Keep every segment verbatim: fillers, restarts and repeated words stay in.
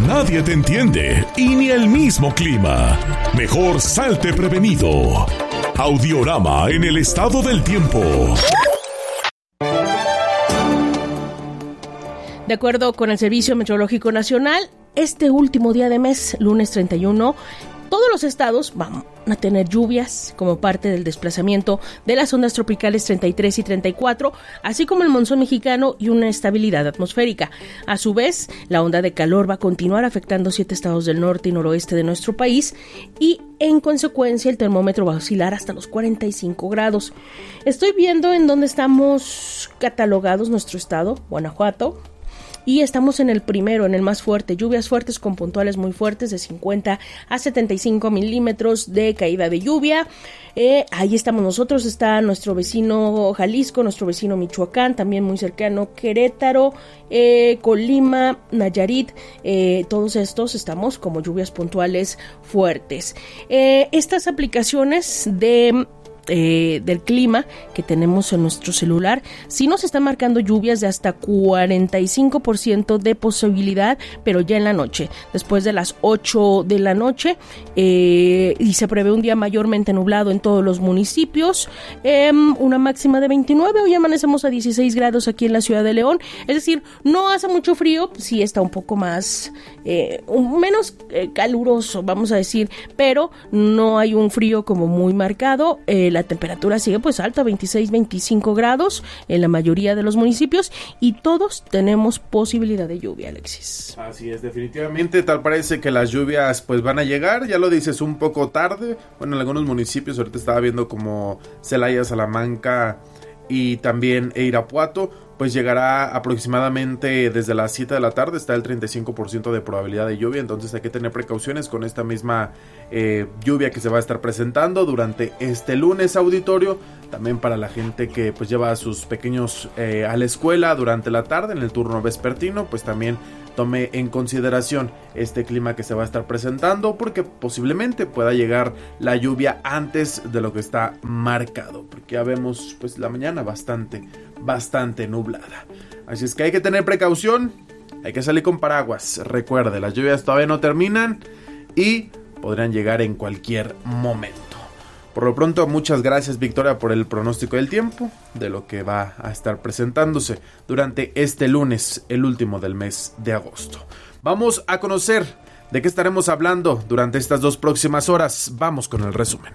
nadie te entiende y ni el mismo clima. Mejor salte prevenido. Audiorama en el estado del tiempo. De acuerdo con el Servicio Meteorológico Nacional, este último día de mes, lunes treinta y uno, todos los estados van a tener lluvias como parte del desplazamiento de las ondas tropicales treinta y tres y treinta y cuatro, así como el monzón mexicano y una estabilidad atmosférica. A su vez, la onda de calor va a continuar afectando siete estados del norte y noroeste de nuestro país y, en consecuencia, el termómetro va a oscilar hasta los cuarenta y cinco grados. Estoy viendo en dónde estamos catalogados nuestro estado, Guanajuato. Y estamos en el primero, en el más fuerte, lluvias fuertes con puntuales muy fuertes de cincuenta a setenta y cinco milímetros de caída de lluvia. Eh, ahí estamos nosotros, está nuestro vecino Jalisco, nuestro vecino Michoacán, también muy cercano Querétaro, eh, Colima, Nayarit, eh, todos estos estamos como lluvias puntuales fuertes. Eh, estas aplicaciones de... Eh, del clima que tenemos en nuestro celular, sí nos están marcando lluvias de hasta cuarenta y cinco por ciento de posibilidad, pero ya en la noche, después de las ocho de la noche, eh, y se prevé un día mayormente nublado en todos los municipios, eh, una máxima de veintinueve, hoy amanecemos a dieciséis grados aquí en la ciudad de León, es decir, no hace mucho frío, sí está un poco más, eh, un, menos eh, caluroso, vamos a decir, pero no hay un frío como muy marcado. eh, La temperatura sigue pues alta, veintiséis, veinticinco grados en la mayoría de los municipios y todos tenemos posibilidad de lluvia, Alexis. Así es, definitivamente tal parece que las lluvias pues van a llegar, ya lo dices, un poco tarde. Bueno, en algunos municipios ahorita estaba viendo como Celaya, Salamanca y también Irapuato, pues llegará aproximadamente desde las siete de la tarde, está el treinta y cinco por ciento de probabilidad de lluvia, entonces hay que tener precauciones con esta misma eh, lluvia que se va a estar presentando durante este lunes, auditorio, también para la gente que pues lleva a sus pequeños eh, a la escuela durante la tarde, en el turno vespertino, pues también tome en consideración este clima que se va a estar presentando, porque posiblemente pueda llegar la lluvia antes de lo que está marcado, porque ya vemos pues la mañana bastante, bastante nublada. Así es que hay que tener precaución, hay que salir con paraguas. Recuerde, las lluvias todavía no terminan y podrán llegar en cualquier momento. Por lo pronto, muchas gracias, Victoria, por el pronóstico del tiempo, de lo que va a estar presentándose durante este lunes, el último del mes de agosto. Vamos a conocer de qué estaremos hablando durante estas dos próximas horas. Vamos con el resumen.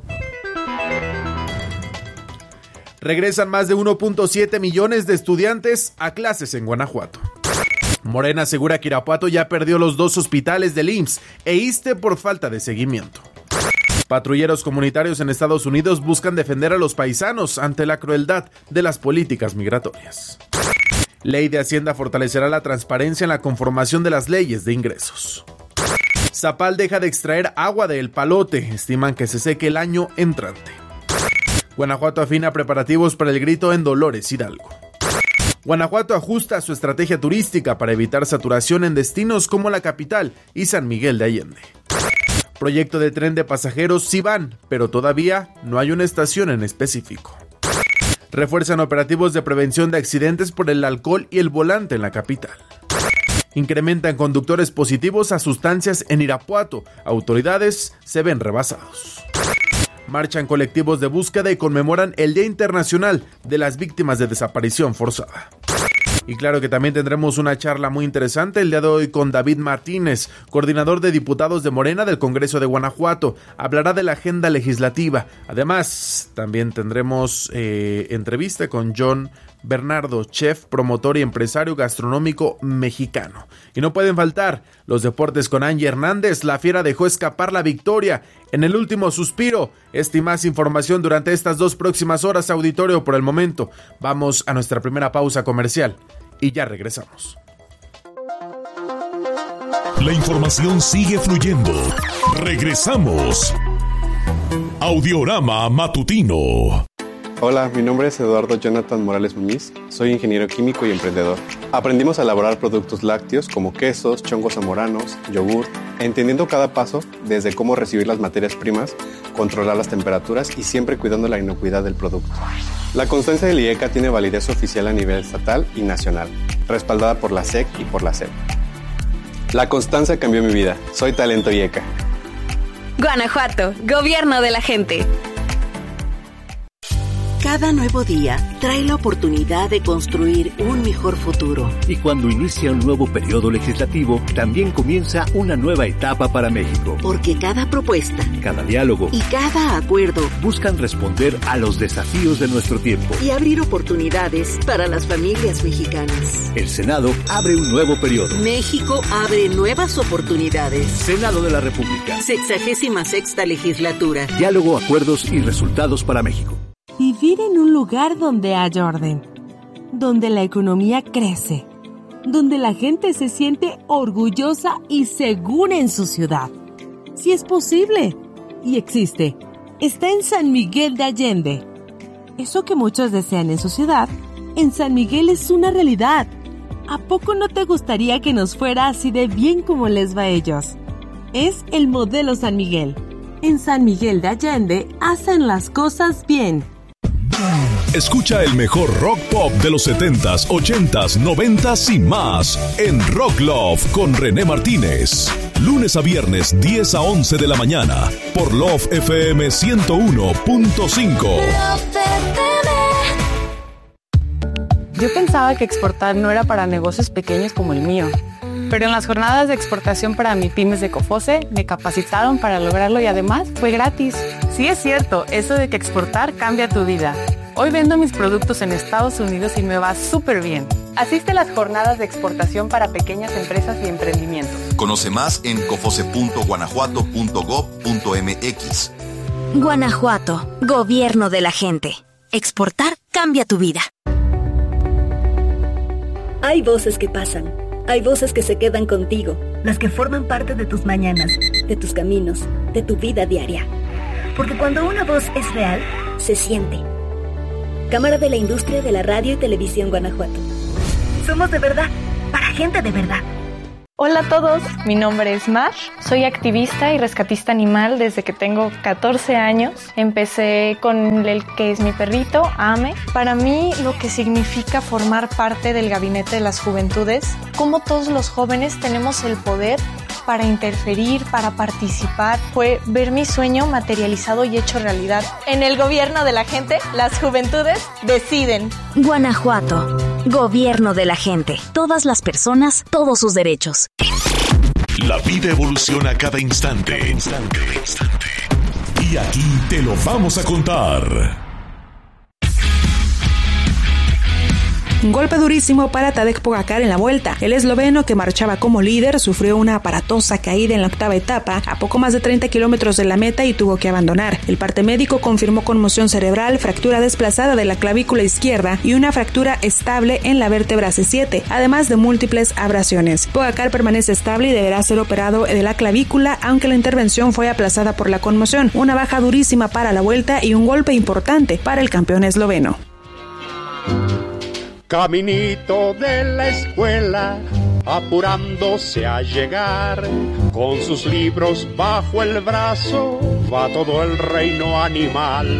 Regresan más de uno punto siete millones de estudiantes a clases en Guanajuato. Morena asegura que Irapuato ya perdió los dos hospitales del I M S S e ISSSTE por falta de seguimiento. Patrulleros comunitarios en Estados Unidos buscan defender a los paisanos ante la crueldad de las políticas migratorias. Ley de Hacienda fortalecerá la transparencia en la conformación de las leyes de ingresos. Zapal deja de extraer agua de El Palote, estiman que se seque el año entrante. Guanajuato afina preparativos para el grito en Dolores Hidalgo. Guanajuato ajusta su estrategia turística para evitar saturación en destinos como la capital y San Miguel de Allende. Proyecto de tren de pasajeros sí van, pero todavía no hay una estación en específico. Refuerzan operativos de prevención de accidentes por el alcohol y el volante en la capital. Incrementan conductores positivos a sustancias en Irapuato. Autoridades se ven rebasados. Marchan colectivos de búsqueda y conmemoran el Día Internacional de las Víctimas de Desaparición Forzada. Y claro que también tendremos una charla muy interesante el día de hoy con David Martínez, coordinador de diputados de Morena del Congreso de Guanajuato. Hablará de la agenda legislativa. Además, también tendremos eh, entrevista con John Bernardo, chef, promotor y empresario gastronómico mexicano. Y no pueden faltar los deportes con Angie Hernández. La Fiera dejó escapar la victoria en el último suspiro. Esta y más información durante estas dos próximas horas, auditorio. Por el momento, vamos a nuestra primera pausa comercial y ya regresamos. La información sigue fluyendo. Regresamos. Audiorama Matutino. Hola, mi nombre es Eduardo Jonathan Morales Muñiz, soy ingeniero químico y emprendedor. Aprendimos a elaborar productos lácteos como quesos, chongos zamoranos, yogur, entendiendo cada paso desde cómo recibir las materias primas, controlar las temperaturas y siempre cuidando la inocuidad del producto. La constancia del I E C A tiene validez oficial a nivel estatal y nacional, respaldada por la S E C y por la S E P. La constancia cambió mi vida. Soy Talento I E C A. Guanajuato, gobierno de la gente. Cada nuevo día trae la oportunidad de construir un mejor futuro. Y cuando inicia un nuevo periodo legislativo, también comienza una nueva etapa para México. Porque cada propuesta, cada diálogo y cada acuerdo buscan responder a los desafíos de nuestro tiempo y abrir oportunidades para las familias mexicanas. El Senado abre un nuevo periodo. México abre nuevas oportunidades. Senado de la República. Sexagésima sexta legislatura. Diálogo, acuerdos y resultados para México. Vivir en un lugar donde haya orden, donde la economía crece, donde la gente se siente orgullosa y segura en su ciudad. Si es posible y existe, está en San Miguel de Allende. Eso que muchos desean en su ciudad, en San Miguel es una realidad. ¿A poco no te gustaría que nos fuera así de bien como les va a ellos? Es el modelo San Miguel. En San Miguel de Allende hacen las cosas bien. Escucha el mejor rock pop de los setentas, ochentas, noventas y más en Rock Love con René Martínez. Lunes a viernes, diez a once de la mañana por Love F M ciento uno punto cinco. Yo pensaba que exportar no era para negocios pequeños como el mío. Pero en las jornadas de exportación para MIPYMES de COFOSE me capacitaron para lograrlo y además fue gratis. Sí es cierto, eso de que exportar cambia tu vida. Hoy vendo mis productos en Estados Unidos y me va súper bien. Asiste a las jornadas de exportación para pequeñas empresas y emprendimientos. Conoce más en cofose punto guanajuato punto gob punto mx. Guanajuato, gobierno de la gente. Exportar cambia tu vida. Hay voces que pasan. Hay voces que se quedan contigo, las que forman parte de tus mañanas, de tus caminos, de tu vida diaria. Porque cuando una voz es real, se siente. Cámara de la Industria de la Radio y Televisión Guanajuato. Somos de verdad, para gente de verdad. Hola a todos, mi nombre es Mar, soy activista y rescatista animal desde que tengo catorce años. Empecé con el que es mi perrito, Ame. Para mí lo que significa formar parte del Gabinete de las Juventudes, como todos los jóvenes tenemos el poder para interferir, para participar, fue ver mi sueño materializado y hecho realidad. En el gobierno de la gente, las juventudes deciden. Guanajuato, gobierno de la gente. Todas las personas, todos sus derechos. La vida evoluciona cada instante. Cada instante, cada instante. Y aquí te lo vamos a contar. Un golpe durísimo para Tadej Pogačar en la vuelta. El esloveno, que marchaba como líder, sufrió una aparatosa caída en la octava etapa, a poco más de treinta kilómetros de la meta, y tuvo que abandonar. El parte médico confirmó conmoción cerebral, fractura desplazada de la clavícula izquierda y una fractura estable en la vértebra C siete, además de múltiples abrasiones. Pogačar permanece estable y deberá ser operado de la clavícula, aunque la intervención fue aplazada por la conmoción. Una baja durísima para la vuelta y un golpe importante para el campeón esloveno. Caminito de la escuela, apurándose a llegar, con sus libros bajo el brazo, va todo el reino animal.